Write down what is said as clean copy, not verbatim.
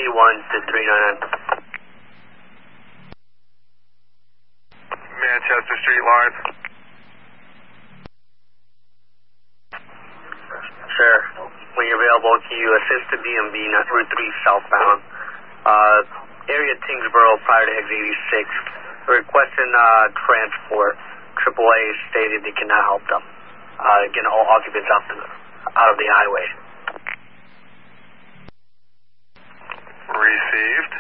to 399. Manchester Street, Lawrence. Sure. When you're available, can you assist the DMV, not Route 3 southbound? Area Tingsboro prior to exit 86. Requesting transport. AAA stated they cannot help them. Getting all occupants out of the highway. Received.